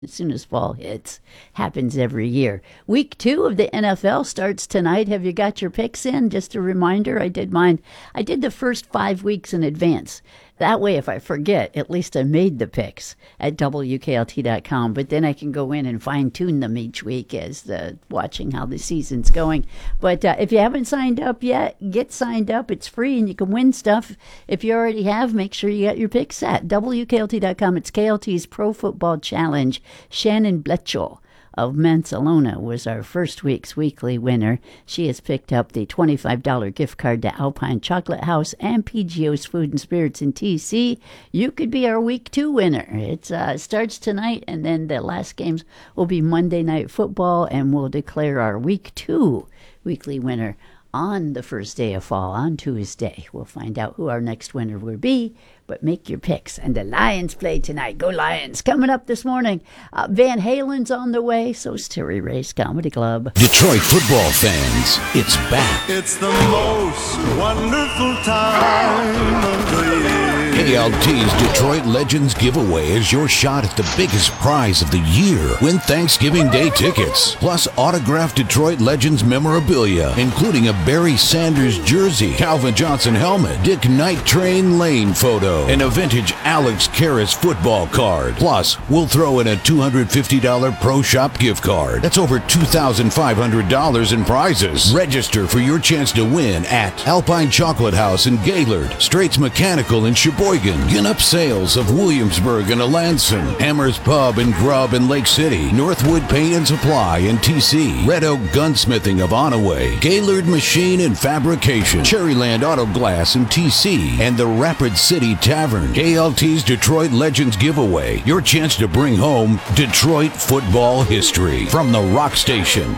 as soon as fall hits. Happens every year. Week 2 of the NFL starts tonight. Have you got your picks in? Just a reminder, I did mine. I did the first 5 weeks in advance. That way, if I forget, at least I made the picks at WKLT.com. But then I can go in and fine-tune them each week as watching how the season's going. But if you haven't signed up yet, get signed up. It's free and you can win stuff. If you already have, make sure you got your picks set. WKLT.com. It's KLT's Pro Football Challenge. Shannon Bletchell of Mansalona was our first week's weekly winner. She has picked up the $25 gift card to Alpine Chocolate House and PGO's Food and Spirits in TC. You could be our week 2 winner. It starts tonight, and then the last games will be Monday Night Football, and we'll declare our week 2 weekly winner on the first day of fall, on Tuesday. We'll find out who our next winner will be, but make your picks. And the Lions play tonight. Go Lions. Coming up this morning, Van Halen's on the way. So's Terry Ray's Comedy Club. Detroit football fans, it's back. It's the most wonderful time of the year. KLT's Detroit Legends giveaway is your shot at the biggest prize of the year. Win Thanksgiving Day tickets, plus autographed Detroit Legends memorabilia, including a Barry Sanders jersey, Calvin Johnson helmet, Dick Night Train Lane photo, and a vintage Alex Karras football card. Plus, we'll throw in a $250 Pro Shop gift card. That's over $2,500 in prizes. Register for your chance to win at Alpine Chocolate House in Gaylord, Straits Mechanical in Sheboygan, Ginup Sales of Williamsburg and Alanson, Hammers Pub and Grub in Lake City, Northwood Paint and Supply in TC, Red Oak Gunsmithing of Onaway, Gaylord Machine and Fabrication, Cherryland Auto Glass in TC, and the Rapid City Tavern. KLT's Detroit Legends giveaway, your chance to bring home Detroit football history. From the Rock Station,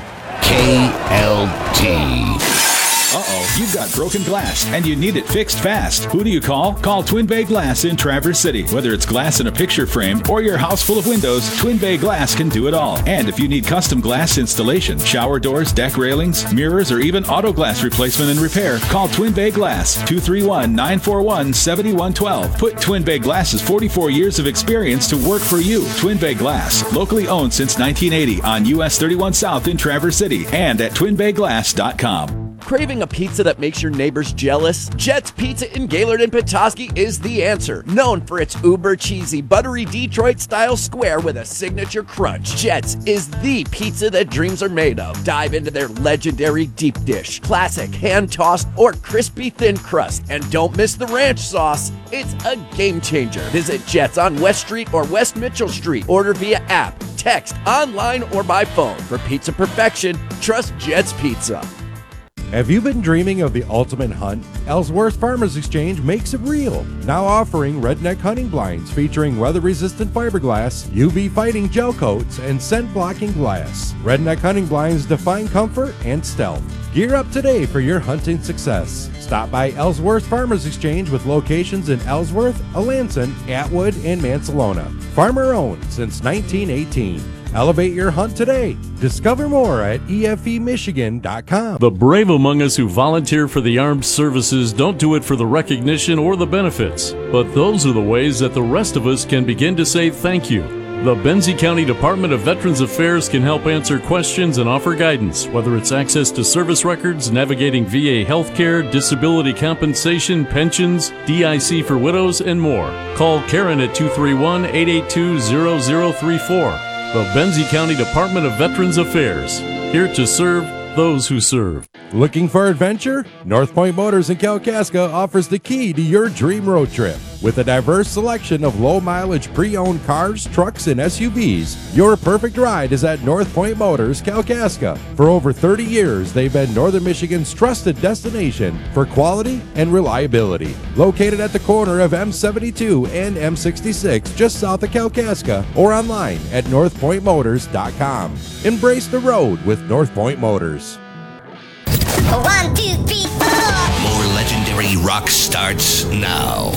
KLT. Uh-oh, you've got broken glass and you need it fixed fast. Who do you call? Call Twin Bay Glass in Traverse City. Whether it's glass in a picture frame or your house full of windows, Twin Bay Glass can do it all. And if you need custom glass installation, shower doors, deck railings, mirrors, or even auto glass replacement and repair, call Twin Bay Glass, 231-941-7112. Put Twin Bay Glass's 44 years of experience to work for you. Twin Bay Glass, locally owned since 1980 on US 31 South in Traverse City and at twinbayglass.com. Craving a pizza that makes your neighbors jealous? Jet's Pizza in Gaylord and Petoskey is the answer. Known for its uber cheesy, buttery Detroit-style square with a signature crunch, Jet's is the pizza that dreams are made of. Dive into their legendary deep dish, classic hand-tossed or crispy thin crust, and don't miss the ranch sauce. It's a game changer. Visit Jet's on West Street or West Mitchell Street. Order via app, text, online, or by phone. For pizza perfection, trust Jet's Pizza. Have you been dreaming of the ultimate hunt? Ellsworth Farmers Exchange makes it real. Now offering redneck hunting blinds featuring weather-resistant fiberglass, UV fighting gel coats, and scent-blocking glass. Redneck hunting blinds define comfort and stealth. Gear up today for your hunting success. Stop by Ellsworth Farmers Exchange with locations in Ellsworth, Alanson, Atwood, and Mansalona. Farmer-owned since 1918. Elevate your hunt today. Discover more at EFEMichigan.com. The brave among us who volunteer for the armed services don't do it for the recognition or the benefits, but those are the ways that the rest of us can begin to say thank you. The Benzie County Department of Veterans Affairs can help answer questions and offer guidance, whether it's access to service records, navigating VA healthcare, disability compensation, pensions, DIC for widows, and more. Call Karen at 231-882-0034. The Benzie County Department of Veterans Affairs, here to serve those who serve. Looking for adventure? North Point Motors in Kalkaska offers the key to your dream road trip. With a diverse selection of low-mileage pre-owned cars, trucks, and SUVs, your perfect ride is at North Point Motors, Kalkaska. For over 30 years, they've been Northern Michigan's trusted destination for quality and reliability. Located at the corner of M72 and M66, just south of Kalkaska, or online at northpointmotors.com. Embrace the road with North Point Motors. 1, 2, 3, 4. More legendary rock starts now.